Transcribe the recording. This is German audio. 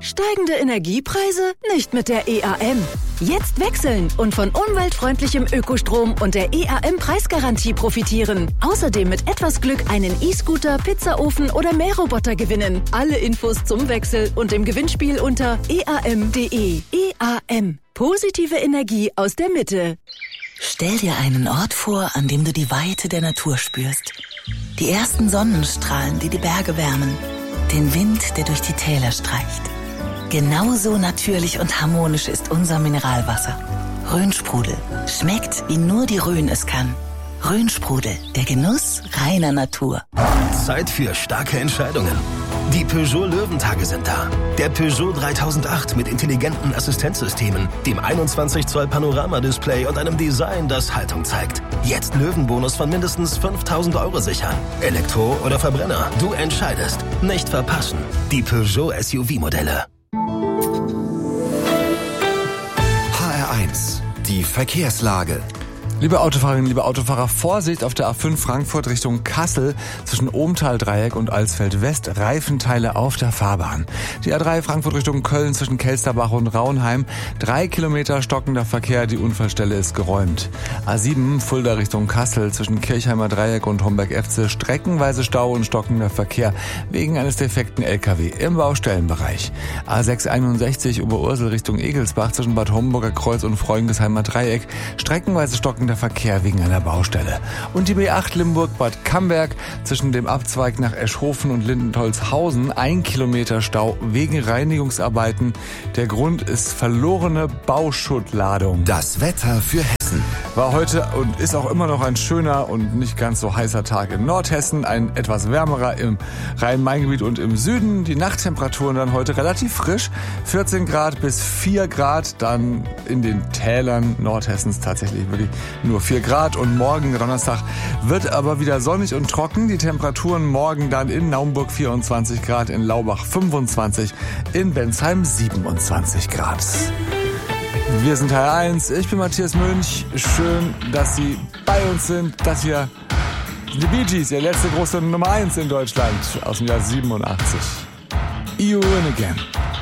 Steigende Energiepreise? Nicht mit der EAM. Jetzt wechseln und von umweltfreundlichem Ökostrom und der EAM-Preisgarantie profitieren. Außerdem mit etwas Glück einen E-Scooter, Pizzaofen oder Mähroboter gewinnen. Alle Infos zum Wechsel und im Gewinnspiel unter eam.de. EAM. Positive Energie aus der Mitte. Stell dir einen Ort vor, an dem du die Weite der Natur spürst. Die ersten Sonnenstrahlen, die die Berge wärmen. Den Wind, der durch die Täler streicht. Genauso natürlich und harmonisch ist unser Mineralwasser. Rhönsprudel. Schmeckt, wie nur die Rhön es kann. Rhönsprudel. Der Genuss reiner Natur. Zeit für starke Entscheidungen. Die Peugeot Löwentage sind da. Der Peugeot 3008 mit intelligenten Assistenzsystemen, dem 21 Zoll Panoramadisplay und einem Design, das Haltung zeigt. Jetzt Löwenbonus von mindestens 5.000 € sichern. Elektro oder Verbrenner, du entscheidest. Nicht verpassen. Die Peugeot SUV-Modelle. HR1, die Verkehrslage. Liebe Autofahrerinnen, liebe Autofahrer, Vorsicht auf der A5 Frankfurt Richtung Kassel zwischen Ohmtal-Dreieck und Alsfeld-West, Reifenteile auf der Fahrbahn. Die A3 Frankfurt Richtung Köln zwischen Kelsterbach und Raunheim, 3 Kilometer stockender Verkehr, die Unfallstelle ist geräumt. A7 Fulda Richtung Kassel zwischen Kirchheimer Dreieck und Homberg-Efze, streckenweise Stau und stockender Verkehr wegen eines defekten LKW im Baustellenbereich. A6 61 Oberursel Richtung Egelsbach zwischen Bad Homburger Kreuz und Freungesheimer Dreieck, streckenweise stockender Verkehr wegen einer Baustelle. Und die B8 Limburg-Bad Camberg zwischen dem Abzweig nach Eschhofen und Lindentolzhausen, 1 Kilometer Stau wegen Reinigungsarbeiten. Der Grund ist verlorene Bauschuttladung. Das Wetter für Hessen. War heute und ist auch immer noch ein schöner und nicht ganz so heißer Tag in Nordhessen, ein etwas wärmerer im Rhein-Main-Gebiet und im Süden. Die Nachttemperaturen dann heute relativ frisch, 14 Grad bis 4 Grad, dann in den Tälern Nordhessens tatsächlich wirklich nur 4 Grad und morgen Donnerstag wird aber wieder sonnig und trocken. Die Temperaturen morgen dann in Naumburg 24 Grad, in Laubach 25, in Bensheim 27 Grad. Wir sind HR1, ich bin Matthias Münch. Schön, dass Sie bei uns sind. Das hier sind die Bee Gees, ihr letzte große Nummer 1 in Deutschland aus dem Jahr 87. You in again.